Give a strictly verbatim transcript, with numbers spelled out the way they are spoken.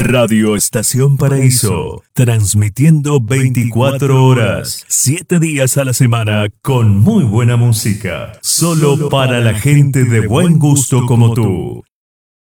Radio Estación Paraíso, transmitiendo veinticuatro horas, siete días a la semana, con muy buena música, solo para la gente de buen gusto como tú.